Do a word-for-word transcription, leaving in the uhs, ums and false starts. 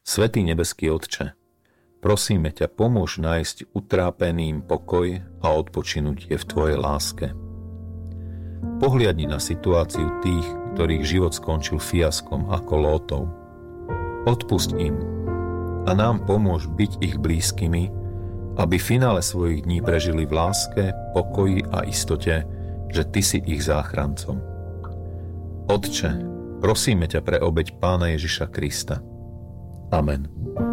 Svätý nebeský Otče, prosíme ťa, pomôž nájsť utrápeným pokoj a odpočinutie v Tvojej láske. Pohliadni na situáciu tých, ktorých život skončil fiaskom ako Lótov. Odpusť im a nám pomôž byť ich blízkymi, aby v finále svojich dní prežili v láske, pokoji a istote, že Ty si ich záchrancom. Otče, prosíme ťa pre obeť Pána Ježiša Krista. Amen.